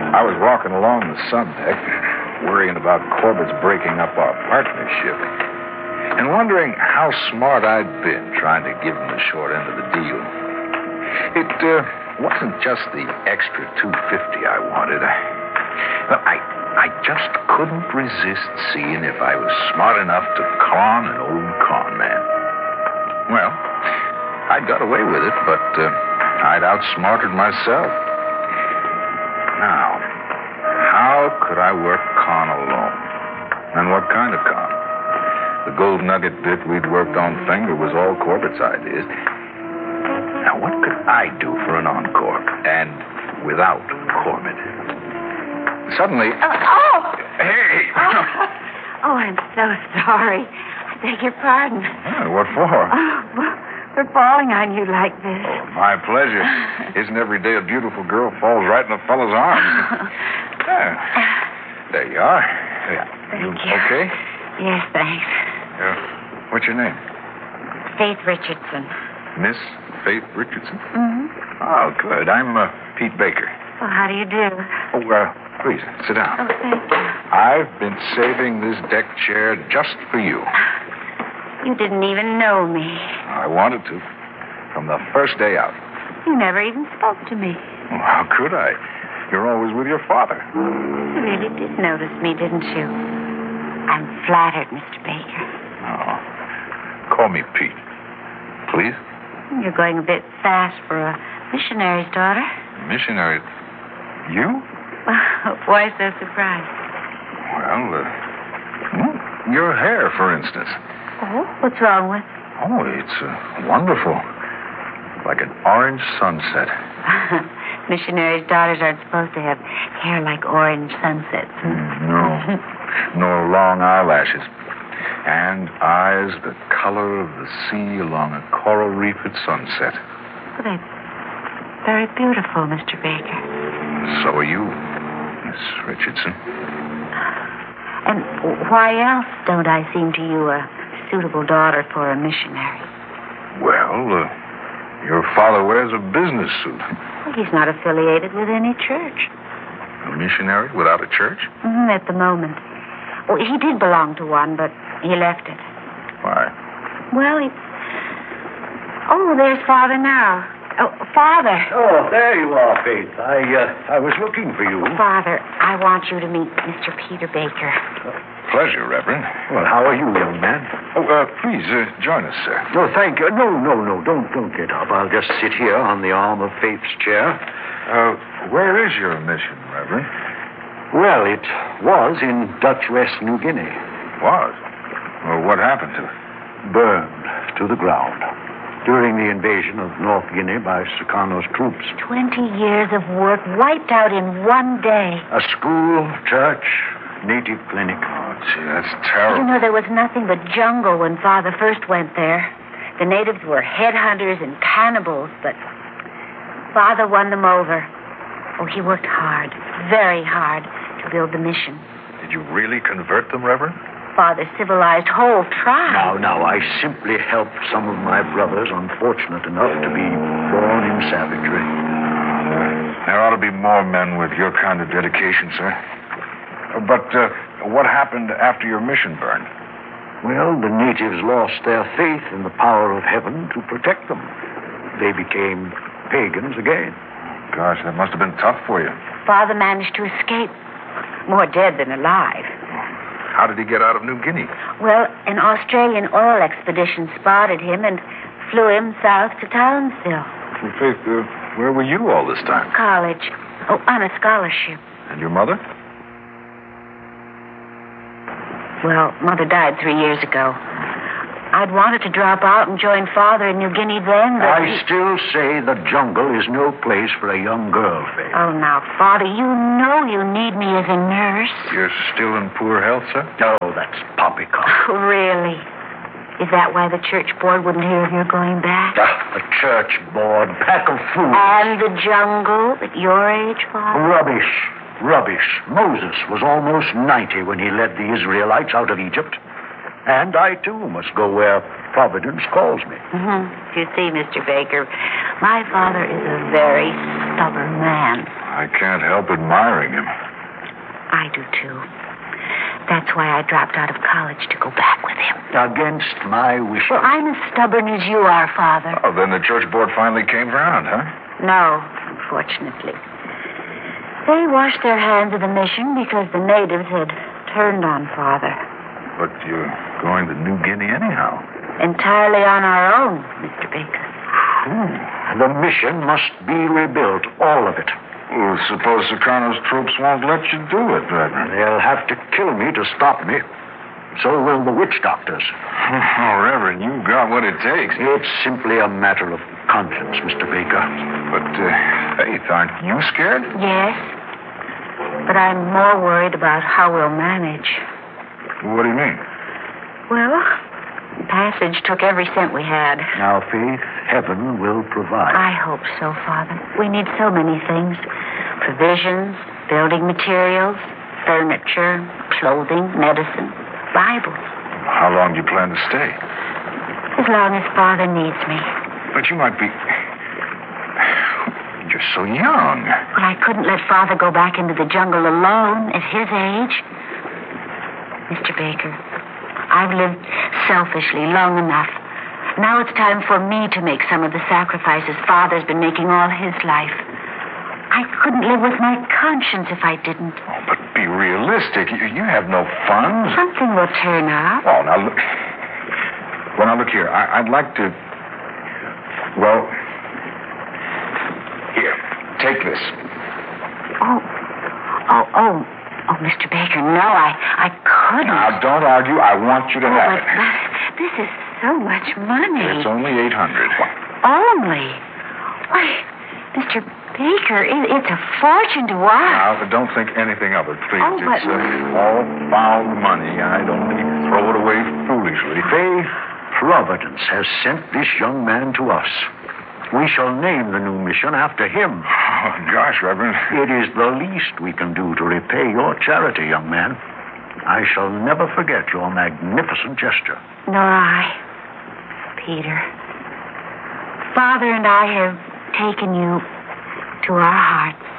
I was walking along the sun deck, worrying about Corbett's breaking up our partnership, and wondering how smart I'd been trying to give him the short end of the deal. It wasn't just the extra $250 I wanted. I just couldn't resist seeing if I was smart enough to con an old con man. Well, I got away with it, but I'd outsmarted myself. Now, how could I work con alone? And what kind of con? The gold nugget bit we'd worked on Finger was all Corbett's ideas. Now, what could I do for an encore? And without Corbett? Suddenly... Hey! Oh, I'm so sorry. I beg your pardon. What for? For falling on you like this. Oh, my pleasure. Isn't every day a beautiful girl falls right in a fellow's arms? There you are. Thank you. Okay? Yes, thanks. What's your name? Faith Richardson. Miss Faith Richardson? Mm-hmm. Oh, good. I'm Pete Baker. Well, how do you do? Oh, please, sit down. Oh, thank you. I've been saving this deck chair just for you. You didn't even know me. I wanted to. From the first day out. You never even spoke to me. Well, how could I? You're always with your father. You really did notice me, didn't you? I'm flattered, Mr. Baker. Oh. Call me Pete. Please? You're going a bit fast for a missionary's daughter. Missionary? You? Why so surprised? Well, your hair, for instance. Oh, what's wrong with? Oh, it's wonderful. Like an orange sunset. Missionaries' daughters aren't supposed to have hair like orange sunsets. No. Nor long eyelashes. And eyes the color of the sea along a coral reef at sunset. Well, they're very beautiful, Mr. Baker. So are you, Miss Richardson. And why else don't I seem to you a suitable daughter for a missionary? Well, your father wears a business suit. Well, he's not affiliated with any church. A missionary without a church? At the moment. Well, he did belong to one, but he left it. Why? Well, Oh, there's Father now. Oh, Father. Oh, there you are, Faith. I was looking for you. Father, I want you to meet Mr. Peter Baker. Pleasure, Reverend. Well, how are you, young man? Oh, please, join us, sir. No, thank you. No. Don't get up. I'll just sit here on the arm of Faith's chair. Where is your mission, Reverend? Well, it was in Dutch West New Guinea. Was? Well, what happened to it? Burned to the ground during the invasion of North Guinea by Sukarno's troops. 20 years of work wiped out in one day. A school, church, native clinic. Oh, gee, that's terrible. You know, there was nothing but jungle when Father first went there. The natives were headhunters and cannibals, but Father won them over. Oh, he worked hard, very hard, to build the mission. Did you really convert them, Reverend? Father civilized whole tribes. Now, I simply helped some of my brothers unfortunate enough to be born in savagery. There ought to be more men with your kind of dedication, sir. But what happened after your mission burned? Well, the natives lost their faith in the power of heaven to protect them. They became pagans again. Gosh, that must have been tough for you. Father managed to escape. More dead than alive. How did he get out of New Guinea? Well, an Australian oil expedition spotted him and flew him south to Townsville. Well, Faith, where were you all this time? College. Oh, on a scholarship. And your mother? Well, Mother died 3 years ago. I'd wanted to drop out and join Father in New Guinea then, but I still say the jungle is no place for a young girl, Faith. Oh, now, Father, you know you need me as a nurse. You're still in poor health, sir? No, that's poppycock. Really? Is that why the church board wouldn't hear of your going back? The church board, pack of fools. And the jungle at your age, Father? Rubbish. Moses was almost 90 when he led the Israelites out of Egypt. And I, too, must go where Providence calls me. You see, Mr. Baker, my father is a very stubborn man. I can't help admiring him. I do, too. That's why I dropped out of college to go back with him. Against my wishes. Well, I'm as stubborn as you are, Father. Oh, then the church board finally came round, huh? No, unfortunately. They washed their hands of the mission because the natives had turned on Father. But you're going to New Guinea anyhow. Entirely on our own, Mr. Baker. The mission must be rebuilt, all of it. Well, suppose Sukarno's troops won't let you do it, Reverend. They'll have to kill me to stop me. So will the witch doctors. Oh, Reverend, you've got what it takes. It's simply a matter of conscience, Mr. Baker. But, Faith, aren't you scared? Yes. But I'm more worried about how we'll manage. What do you mean? Well, Passage took every cent we had. Now, Faith, heaven will provide. I hope so, Father. We need so many things. Provisions, building materials, furniture, clothing, medicine, Bibles. How long do you plan to stay? As long as Father needs me. But you might be... You're so young. Well, I couldn't let Father go back into the jungle alone at his age. Mr. Baker, I've lived selfishly long enough. Now it's time for me to make some of the sacrifices Father's been making all his life. I couldn't live with my conscience if I didn't. Oh, but be realistic. You have no funds. Something will turn up. Oh, now look... Well, now look here. I'd like to... Well... Here, take this. Oh, Mr. Baker, no, I couldn't. Now, don't argue. I want you to have it. But this is so much money. It's only $800. Only? Why, Mr. Baker, it's a fortune to us. Now, don't think anything of it, please. Oh, but... It's all found money. I don't need to throw it away foolishly. Faith, Providence has sent this young man to us. We shall name the new mission after him. Oh, gosh, Reverend. It is the least we can do to repay your charity, young man. I shall never forget your magnificent gesture. Nor I, Peter. Father and I have taken you to our hearts.